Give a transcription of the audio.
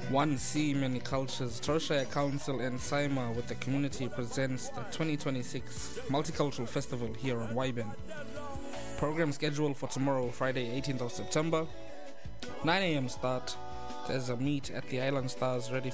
1C Many Cultures, Troshire Council and Saima with the Community presents the 2026 Multicultural Festival here on YBN. Program scheduled for tomorrow, Friday 18th of September, 9 a.m. start. There's a meet at the Island Stars ready